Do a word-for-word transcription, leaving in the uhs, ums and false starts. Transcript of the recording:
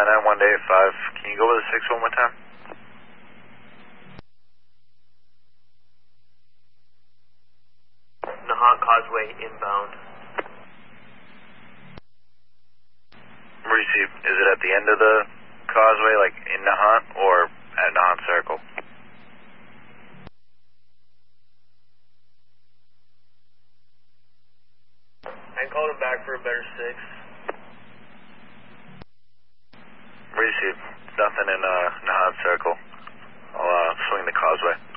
nine nine one eight five. Can you go with the six one more time? Nahant Causeway inbound. Receive. Is it at the end of the causeway, like in Nahant, or at Nahant Circle? I called him back for a better six. Receive. Nothing in uh, Nahant Circle. I'll uh, swing the causeway.